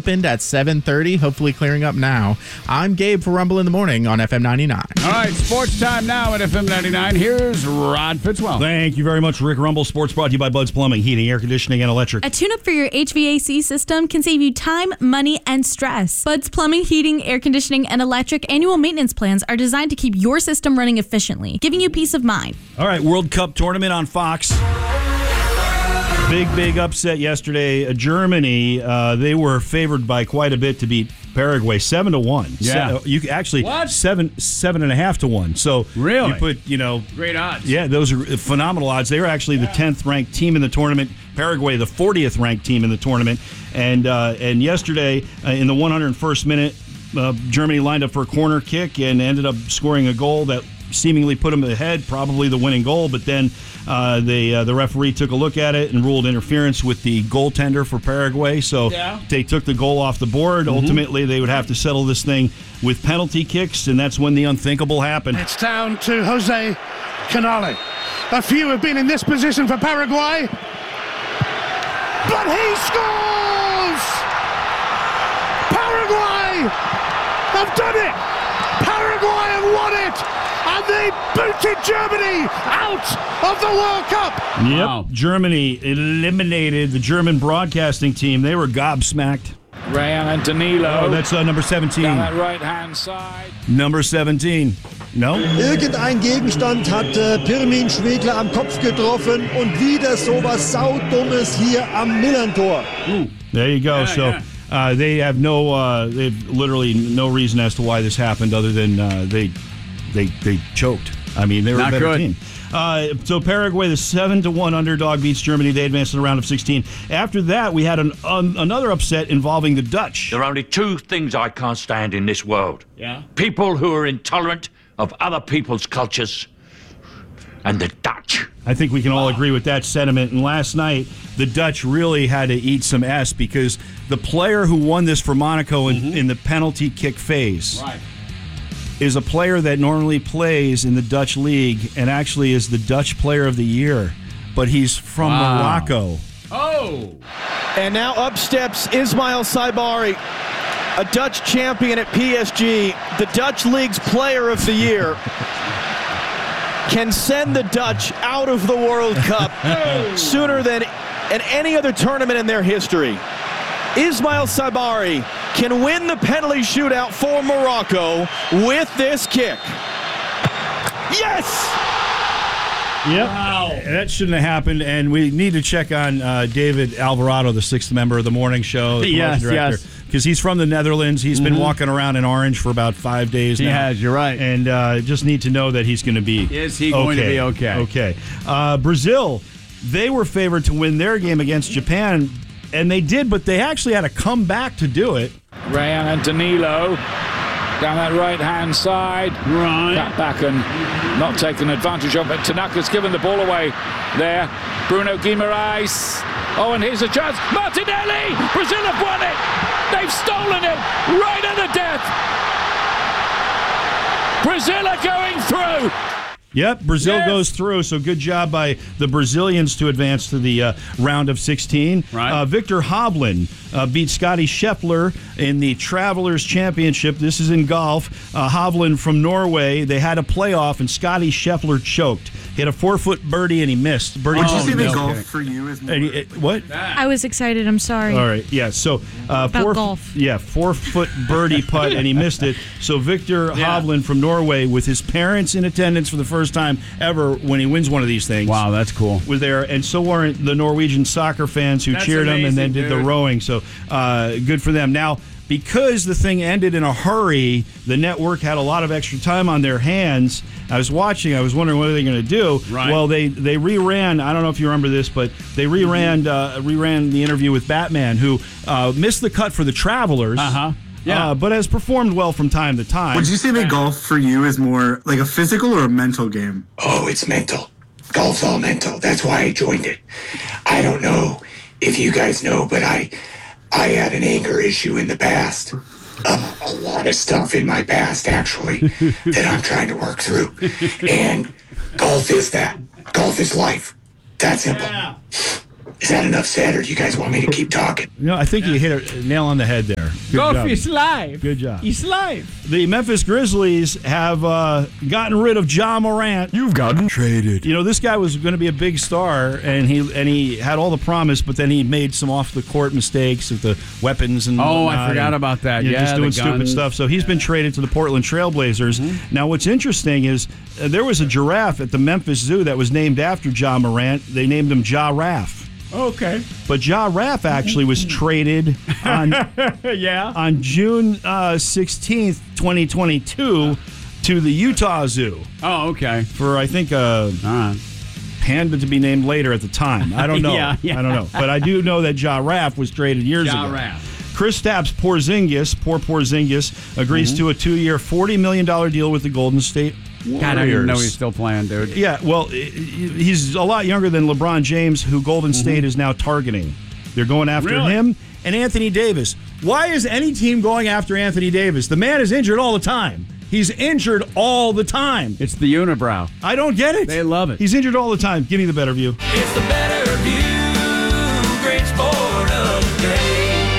opened at 7:30, hopefully clearing up now. I'm Gabe for Rumble in the Morning on FM 99. All right, sports time now at FM 99. Here's Rod Fitzwell. Thank you very much, Rick. Rumble Sports brought to you by Bud's Plumbing, Heating, Air Conditioning, and Electric. A tune-up for your HVAC system can save you time, money, and stress. Bud's Plumbing, Heating, Air Conditioning, and Electric annual maintenance plans are designed to keep your system running efficiently, giving you peace of mind. All right, World Cup tournament on Fox. Big upset yesterday. Germany, they were favored by quite a bit to beat Paraguay, 7-1. Yeah. You actually What? 7.5 to 1. So Really? you put, Great odds. yeah, those are phenomenal odds. They were actually the 10th ranked team in the tournament. Paraguay, the 40th ranked team in the tournament. And yesterday, in the 101st minute, Germany lined up for a corner kick and ended up scoring a goal that seemingly put them ahead, probably the winning goal. But then the referee took a look at it and ruled interference with the goaltender for Paraguay. So they took the goal off the board. Ultimately, they would have to settle this thing with penalty kicks, and that's when the unthinkable happened. It's down to Jose Canale. A few have been in this position for Paraguay, but he scores! Paraguay have done it! Paraguay have won it! And they booted Germany out of the World Cup! Yep. Wow. Germany eliminated the German broadcasting team. They were gobsmacked. Rayan and Danilo. Oh, that's number 17. Down that right-hand side. Number 17. No? Irgendein Gegenstand hat Pirmin Schwegler am Kopf getroffen und wieder sowas Saudummes hier am Millantor. There you go. They have they've literally no reason as to why this happened other than they choked. I mean, they were Not a better good. team. So Paraguay, the 7-1 underdog, beats Germany. They advanced to the round of 16. After that, we had another upset involving the Dutch. There are only two things I can't stand in this world. Yeah. People who are intolerant of other people's cultures, and the Dutch. I think we can all agree with that sentiment. And last night, the Dutch really had to eat some S because the player who won this for Monaco in the penalty kick phase is a player that normally plays in the Dutch league and actually is the Dutch player of the year. But he's from Morocco. Oh! And now up steps Ismail Saibari, a Dutch champion at PSG, the Dutch League's player of the year. Can send the Dutch out of the World Cup sooner than in any other tournament in their history. Ismail Saibari can win the penalty shootout for Morocco with this kick. Yes! Yep. Wow. That shouldn't have happened, and we need to check on David Alvarado, the sixth member of the morning show. Yes. Because he's from the Netherlands. He's been walking around in orange for about 5 days now. He has, you're right. And just need to know that he's going to be Is he going to be okay? Okay. Brazil, they were favored to win their game against Japan, and they did, but they actually had to come back to do it. Rayan and Danilo. Down that right-hand side. Right. Cut back and not taken advantage of it. Tanaka's given the ball away there. Bruno Guimaraes. Oh, and here's a chance. Martinelli! Brazil have won it! They've stolen it right at the death! Brazil are going through! Yep, Brazil goes through, so good job by the Brazilians to advance to the round of 16. Right. Victor Hovland beat Scotty Scheffler in the Travelers Championship. This is in golf. Hovland from Norway, they had a playoff, and Scotty Scheffler choked. He had a 4-foot birdie, and he missed. Birdie. Would you say that golf for you is more... What? I was excited. I'm sorry. All right, yeah, so... golf. Yeah, 4-foot birdie putt, and he missed it. So Victor Hovland from Norway, with his parents in attendance for the first time ever when he wins one of these things. Wow, that's cool. Was there, and so were the Norwegian soccer fans who cheered him and then did the rowing. So good for them. Now, because the thing ended in a hurry, the network had a lot of extra time on their hands. I was watching. I was wondering what are they going to do. Right. Well, they reran. I don't know if you remember this, but they reran the interview with Batman, who missed the cut for the Travelers. Yeah. But has performed well from time to time. Would you say that golf for you is more like a physical or a mental game? Oh, it's mental. Golf's all mental. That's why I joined it. I don't know if you guys know, but I had an anger issue in the past. A lot of stuff in my past, actually, that I'm trying to work through. And golf is that. Golf is life. That simple. Is that enough said, or do you guys want me to keep talking? No, I think you hit a nail on the head there. Good Golf job. is live. Good job. It's live. The Memphis Grizzlies have gotten rid of Ja Morant. You've gotten traded. You know, this guy was going to be a big star, and he had all the promise, but then he made some off-the-court mistakes with the weapons and Oh, whatnot, I forgot about that. and, Yeah, just doing the stupid guns. stuff. So he's been traded to the Portland Trailblazers. Now, what's interesting is there was a giraffe at the Memphis Zoo that was named after Ja Morant. They named him Ja Raff. Okay. But Ja Raff actually was traded on June 16th, 2022 to the Utah Zoo. Oh, okay. For, I think, panda to be named later at the time. I don't know. Yeah. I don't know. But I do know that Ja Raff was traded years ago. Ja Raff. Kristaps Porzingis, agrees to a 2-year, $40 million deal with the Golden State Warriors. God, I didn't know he's still playing, dude. Yeah, well, he's a lot younger than LeBron James, who Golden State is now targeting. They're going after him and Anthony Davis. Why is any team going after Anthony Davis? The man is injured all the time. He's injured all the time. It's the unibrow. I don't get it. They love it. He's injured all the time. Give me the better view. It's the better view. Great sport of the day.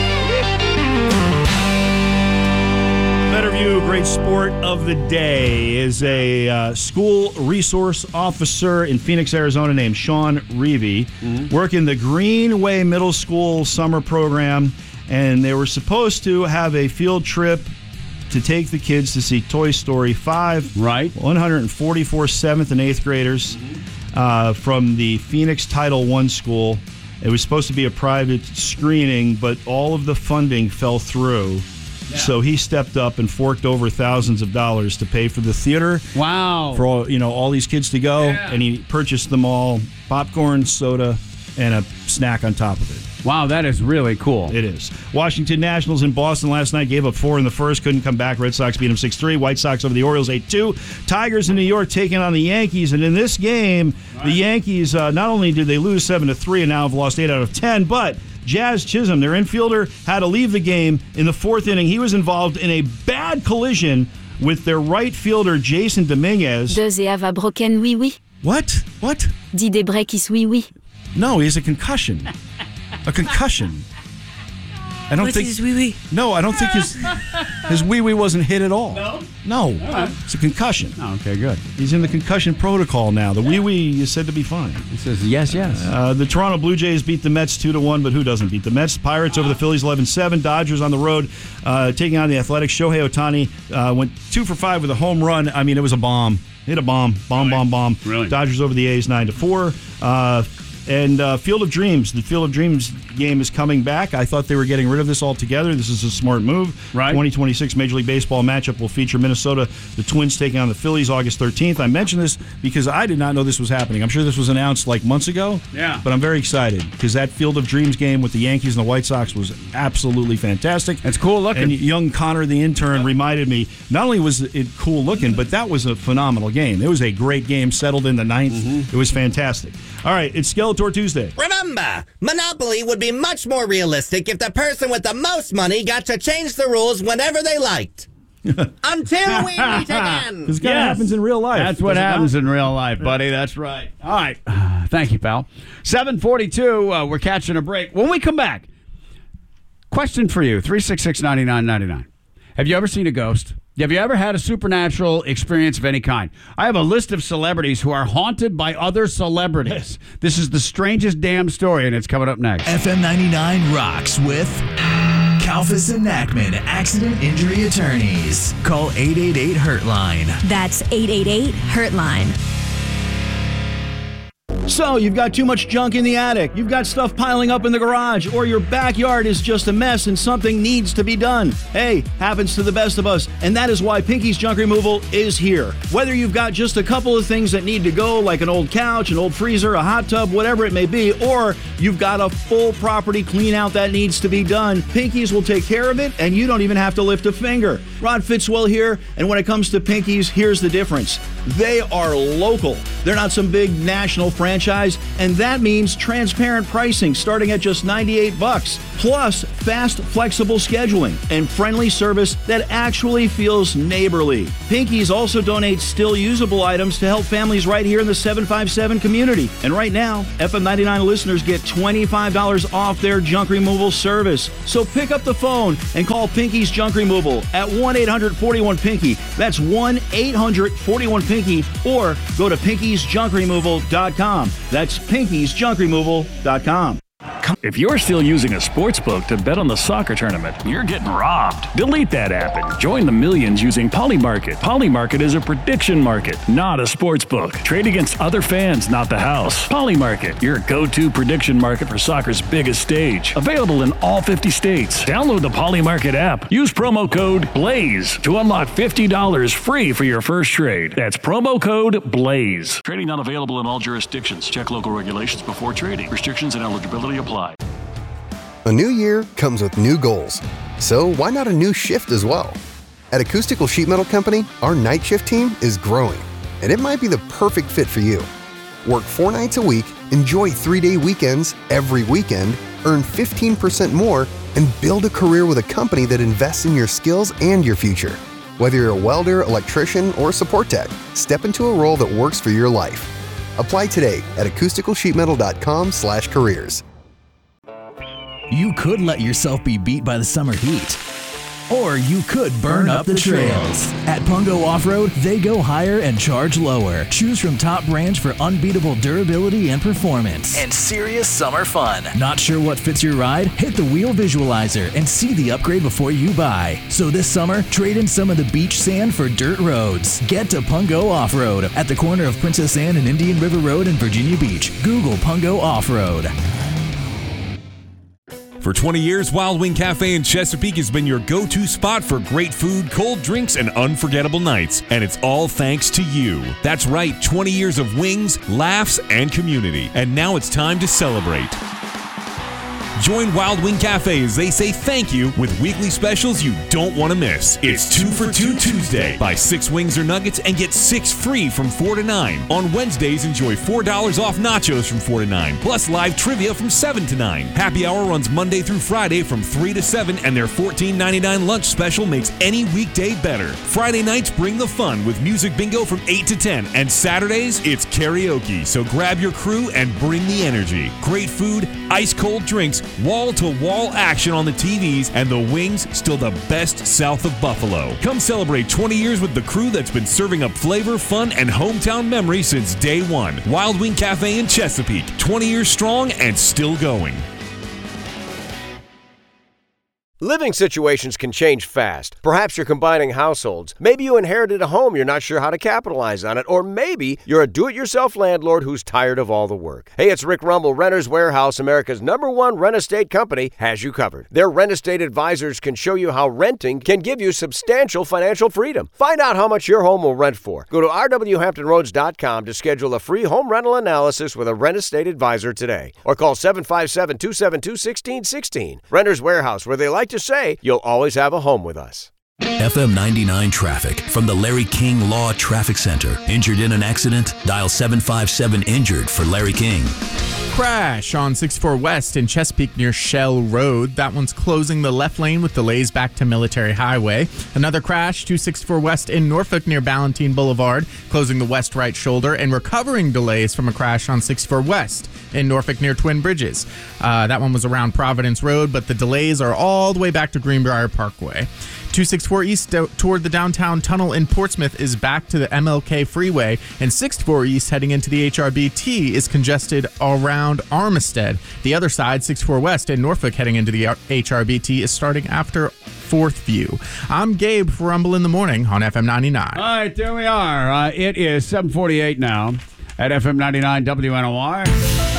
Better View, great sport of the day, is a school resource officer in Phoenix, Arizona named Sean Reevy, working the Greenway Middle School summer program, and they were supposed to have a field trip to take the kids to see Toy Story 5. Right. 144 7th and 8th graders from the Phoenix Title I school. It was supposed to be a private screening, but all of the funding fell through. So he stepped up and forked over thousands of dollars to pay for the theater. Wow. For all these kids to go, and he purchased them all popcorn, soda, and a snack on top of it. Wow, that is really cool. It is. Washington Nationals in Boston last night gave up 4 in the first, couldn't come back. Red Sox beat them 6-3. White Sox over the Orioles 8-2. Tigers in New York taking on the Yankees, and in this game, the Yankees not only did they lose 7-3 and now have lost 8 out of 10, but Jazz Chisholm, their infielder, had to leave the game in the 4th inning. He was involved in a bad collision with their right fielder, Jason Dominguez. Deux et have a broken oui. What? Dit des breakis oui. No, he has a concussion. A concussion. I don't think his wee-wee? No, I don't think his wee-wee wasn't hit at all. No. It's a concussion. Oh, okay, good. He's in the concussion protocol now. The wee-wee is said to be fine. He says yes. The Toronto Blue Jays beat the Mets 2-1, but who doesn't beat the Mets? Pirates over the Phillies 11-7. Dodgers on the road taking on the Athletics. Shohei Ohtani went 2 for 5 with a home run. I mean, it was a bomb. Hit a bomb. Bomb. Really? Dodgers over the A's 9-4. And Field of Dreams. The Field of Dreams game is coming back. I thought they were getting rid of this altogether. This is a smart move. Right. 2026 Major League Baseball matchup will feature Minnesota, the Twins taking on the Phillies August 13th. I mentioned this because I did not know this was happening. I'm sure this was announced like months ago. Yeah. But I'm very excited because that Field of Dreams game with the Yankees and the White Sox was absolutely fantastic. It's cool looking. And young Connor, the intern, reminded me, not only was it cool looking, but that was a phenomenal game. It was a great game, settled in the 9th. It was fantastic. All right, it's Skeletor Tuesday. Remember, Monopoly would be much more realistic if the person with the most money got to change the rules whenever they liked. Until we meet again. This kind of happens in real life. That's what happens in real life, buddy. That's right. All right. Thank you, pal. 7:42. We're catching a break. When we come back, question for you, 366-9999. Have you ever seen a ghost? Have you ever had a supernatural experience of any kind? I have a list of celebrities who are haunted by other celebrities. This is the strangest damn story, and it's coming up next. FM 99 rocks with Kalfas and Nachman Accident Injury Attorneys. Call 888-HURT-LINE. That's 888-HURT-LINE. So, you've got too much junk in the attic, you've got stuff piling up in the garage, or your backyard is just a mess and something needs to be done. Hey, happens to the best of us, and that is why Pinky's Junk Removal is here. Whether you've got just a couple of things that need to go, like an old couch, an old freezer, a hot tub, whatever it may be, or you've got a full property clean out that needs to be done, Pinky's will take care of it, and you don't even have to lift a finger. Rod Fitzwell here, and when it comes to Pinky's, here's the difference. They are local. They're not some big national franchise, and that means transparent pricing starting at just $98. Plus, fast, flexible scheduling and friendly service that actually feels neighborly. Pinky's also donates still usable items to help families right here in the 757 community. And right now, FM 99 listeners get $25 off their junk removal service. So pick up the phone and call Pinky's Junk Removal at 1-800-41-PINKY. That's 1-800-41-PINKY, or go to pinkysjunkremoval.com. That's pinkysjunkremoval.com. If you're still using a sports book to bet on the soccer tournament, you're getting robbed. Delete that app and join the millions using Polymarket. Polymarket is a prediction market, not a sports book. Trade against other fans, not the house. Polymarket, your go-to prediction market for soccer's biggest stage. Available in all 50 states. Download the Polymarket app. Use promo code BLAZE to unlock $50 free for your first trade. That's promo code BLAZE. Trading not available in all jurisdictions. Check local regulations before trading. Restrictions and eligibility apply. A new year comes with new goals, so why not a new shift as well? At Acoustical Sheet Metal Company, our night shift team is growing, and it might be the perfect fit for you. Work 4 nights a week, enjoy 3-day weekends every weekend, earn 15% more, and build a career with a company that invests in your skills and your future. Whether you're a welder, electrician, or support tech, step into a role that works for your life. Apply today at acousticalsheetmetal.com/careers. You could let yourself be beat by the summer heat. Or you could burn up the trails. At Pungo Off-Road, they go higher and charge lower. Choose from top brands for unbeatable durability and performance. And serious summer fun. Not sure what fits your ride? Hit the wheel visualizer and see the upgrade before you buy. So this summer, trade in some of the beach sand for dirt roads. Get to Pungo Off-Road at the corner of Princess Anne and Indian River Road in Virginia Beach. Google Pungo Off-Road. For 20 years, Wild Wing Cafe in Chesapeake has been your go-to spot for great food, cold drinks, and unforgettable nights. And it's all thanks to you. That's right, 20 years of wings, laughs, and community. And now it's time to celebrate. Join Wild Wing Cafe as they say thank you with weekly specials you don't want to miss. It's 2 for $2 Tuesday. Buy 6 wings or nuggets and get 6 free from 4 to 9. On Wednesdays, enjoy $4 off nachos from 4 to 9, plus live trivia from 7 to 9. Happy Hour runs Monday through Friday from 3 to 7, and their $14.99 lunch special makes any weekday better. Friday nights bring the fun with music bingo from 8 to 10, and Saturdays, it's karaoke. So grab your crew and bring the energy. Great food, ice-cold drinks, wall-to-wall action on the TVs, and the wings still the best south of Buffalo. Come celebrate 20 years with the crew that's been serving up flavor, fun, and hometown memories since day one. Wild Wing Cafe in Chesapeake, 20 years strong and still going. Living situations can change fast. Perhaps you're combining households. Maybe you inherited a home you're not sure how to capitalize on it. Or maybe you're a do-it-yourself landlord who's tired of all the work. Hey, it's Rick Rumble. Renters Warehouse, America's #1 rent estate company, has you covered. Their rent estate advisors can show you how renting can give you substantial financial freedom. Find out how much your home will rent for. Go to rwhamptonroads.com to schedule a free home rental analysis with a rent estate advisor today. Or call 757-272-1616. Renters Warehouse, where they like to say, you'll always have a home with us. FM 99 traffic from the Larry King Law Traffic Center. Injured in an accident? Dial 757-INJURED for Larry King. Crash on 64 West in Chesapeake near Shell Road. That one's closing the left lane with delays back to Military Highway. Another crash, 264 West in Norfolk near Ballantine Boulevard, closing the west right shoulder and recovering delays from a crash on 64 West in Norfolk near Twin Bridges. That one was around Providence Road, but the delays are all the way back to Greenbrier Parkway. 264 East toward the downtown tunnel in Portsmouth is back to the MLK Freeway, and 64 East heading into the HRBT is congested around Armistead. The other side, 64 West in Norfolk heading into the HRBT, is starting after 4th View. I'm Gabe for Rumble in the Morning on FM 99. All right, there we are. It is 7:48 now at FM 99 WNOR.